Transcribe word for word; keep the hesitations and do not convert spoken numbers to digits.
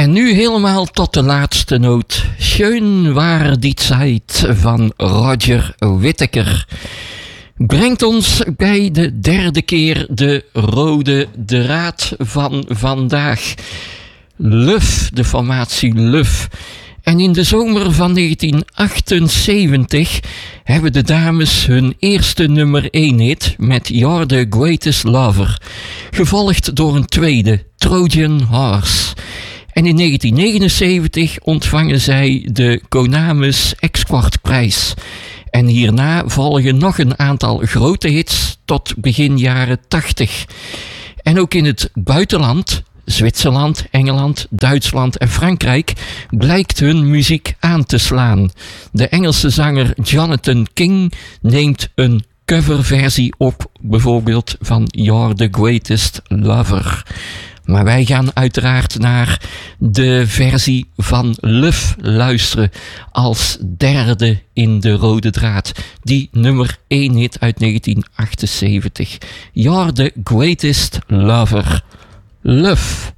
En nu helemaal tot de laatste noot. Schön war die Zeit van Roger Whittaker. Brengt ons bij de derde keer de rode draad van vandaag. Luf, de formatie Luf. En in de zomer van negentien achtenzeventig hebben de dames hun eerste nummer één hit met You're the Greatest Lover. Gevolgd door een tweede, Trojan Horse. En in negentien negenenzeventig ontvangen zij de Konamis Export-prijs. En hierna volgen nog een aantal grote hits tot begin jaren tachtig. En ook in het buitenland, Zwitserland, Engeland, Duitsland en Frankrijk, blijkt hun muziek aan te slaan. De Engelse zanger Jonathan King neemt een coverversie op, bijvoorbeeld van You're the Greatest Lover. Maar wij gaan uiteraard naar de versie van Luf luisteren als derde in de rode draad. Die nummer één hit uit negentien achtenzeventig. You're the Greatest Lover. Luf.